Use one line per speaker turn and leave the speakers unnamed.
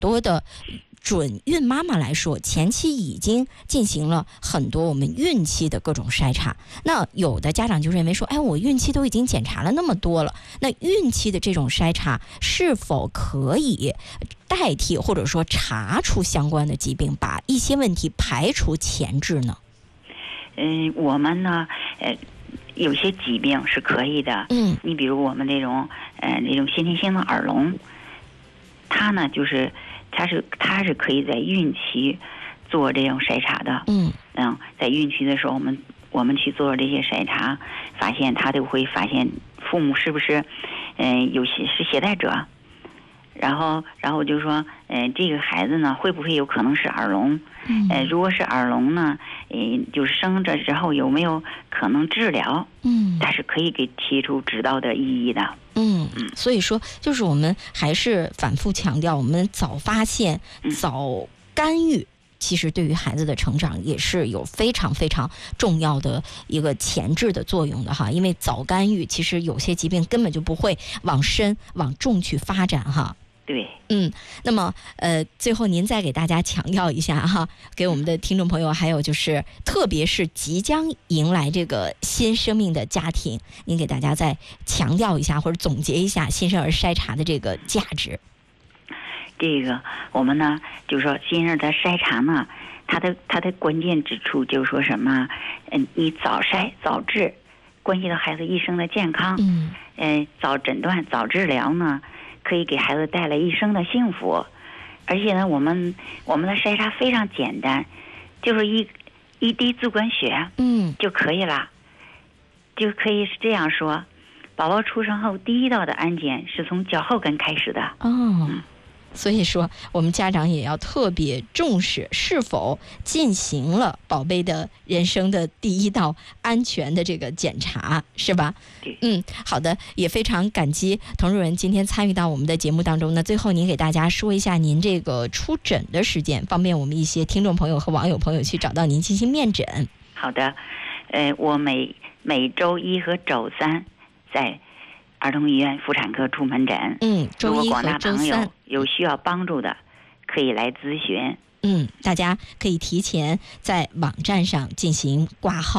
多的准孕妈妈来说，前期已经进行了很多我们孕期的各种筛查。那有的家长就认为说，哎，我孕期都已经检查了那么多了，那孕期的这种筛查是否可以代替或者说查出相关的疾病，把一些问题排除前置呢？
我们呢，有些疾病是可以的。你比如我们这种先天性的耳聋，它呢就是它是可以在孕期做这种筛查的。在孕期的时候，我们去做这些筛查，发现他都会发现父母是不是有些是携带者。然后就说，这个孩子呢，会不会有可能是耳聋？如果是耳聋呢，就是生着之后有没有可能治疗？它是可以给提出指导的意义的。
所以说，就是我们还是反复强调，我们早发现、早干预。其实对于孩子的成长也是有非常非常重要的一个前置的作用的哈，因为早干预，其实有些疾病根本就不会往深往重去发展哈。
对，
那么最后您再给大家强调一下哈，给我们的听众朋友，还有就是特别是即将迎来这个新生命的家庭，您给大家再强调一下或者总结一下新生儿筛查的这个价值。
这个我们呢，就是说新生儿的筛查呢，它的关键之处就是说什么？你早筛早治，关系到孩子一生的健康。早诊断早治疗呢，可以给孩子带来一生的幸福。而且呢，我们的筛查非常简单，就是一滴足管血，就可以了，就可以是这样说：宝宝出生后第一道的安检是从脚后跟开始的。
所以说我们家长也要特别重视是否进行了宝贝的人生的第一道安全的这个检查，是吧？好的，也非常感激童主任今天参与到我们的节目当中呢。最后您给大家说一下您这个出诊的时间，方便我们一些听众朋友和网友朋友去找到您进行面诊。
好的，我每周一和周三在儿童医院妇产科出门诊。
周一和周三。如果广大朋友
有需要帮助的，可以来咨询。
大家可以提前在网站上进行挂号。